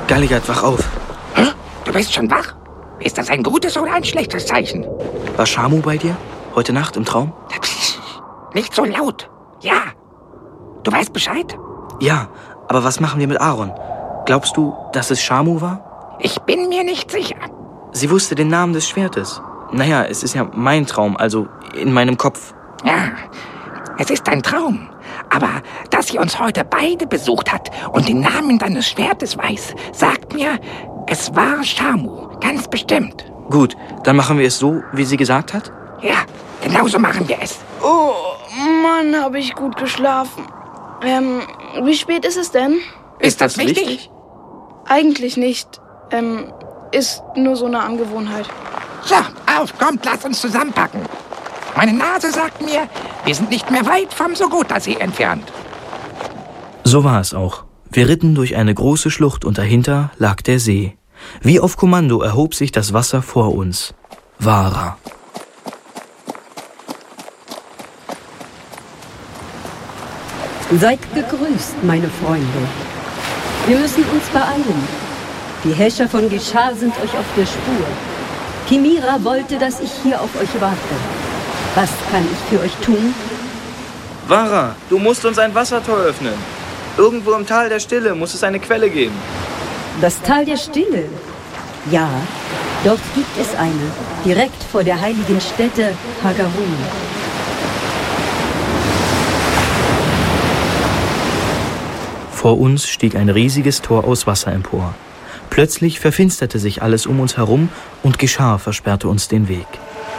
Galigat, wach auf. Hä? Du bist schon wach? Ist das ein gutes oder ein schlechtes Zeichen? War Shamu bei dir? Heute Nacht im Traum? Nicht so laut. Ja. Du weißt Bescheid? Ja, aber was machen wir mit Aaron? Glaubst du, dass es Shamu war? Ich bin mir nicht sicher. Sie wusste den Namen des Schwertes. Naja, es ist ja mein Traum, also in meinem Kopf. Ja, es ist ein Traum. Aber dass sie uns heute beide besucht hat und den Namen deines Schwertes weiß, sagt mir, es war Shamu. Ganz bestimmt. Gut, dann machen wir es so, wie sie gesagt hat? Ja, genau so machen wir es. Oh, Mann, habe ich gut geschlafen. Wie spät ist es denn? Ist das wichtig? Eigentlich nicht. Ist nur so eine Angewohnheit. So, auf, kommt, lass uns zusammenpacken. Meine Nase sagt mir, wir sind nicht mehr weit vom Sogota-See entfernt. So war es auch. Wir ritten durch eine große Schlucht und dahinter lag der See. Wie auf Kommando erhob sich das Wasser vor uns. Vara. Seid gegrüßt, meine Freunde. Wir müssen uns beeilen. Die Häscher von Geschar sind euch auf der Spur. Kimira wollte, dass ich hier auf euch warte. Was kann ich für euch tun? Vara, du musst uns ein Wassertor öffnen. Irgendwo im Tal der Stille muss es eine Quelle geben. Das Tal der Stille? Ja, dort gibt es eine, direkt vor der heiligen Stätte Hagarun. Vor uns stieg ein riesiges Tor aus Wasser empor. Plötzlich verfinsterte sich alles um uns herum und Geschar versperrte uns den Weg.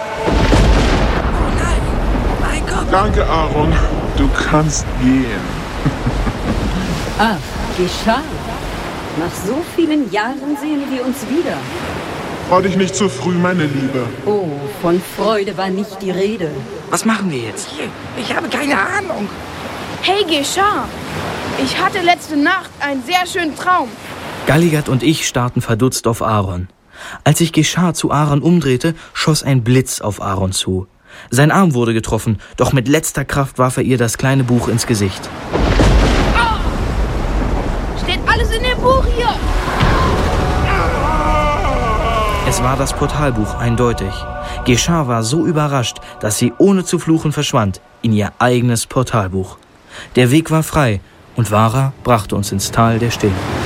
Oh nein, mein Gott. Danke, Aaron. Du kannst gehen. Ach, Geschar. Nach so vielen Jahren sehen wir uns wieder. Freu dich nicht zu früh, meine Liebe. Oh, von Freude war nicht die Rede. Was machen wir jetzt? Ich habe keine Ahnung. Hey, Geschar. Ich hatte letzte Nacht einen sehr schönen Traum. Galigat und ich starrten verdutzt auf Aaron. Als sich Geschar zu Aaron umdrehte, schoss ein Blitz auf Aaron zu. Sein Arm wurde getroffen, doch mit letzter Kraft warf er ihr das kleine Buch ins Gesicht. Steht alles in dem Buch hier. Es war das Portalbuch, eindeutig. Geschar war so überrascht, dass sie ohne zu fluchen verschwand in ihr eigenes Portalbuch. Der Weg war frei und Vara brachte uns ins Tal der Stille.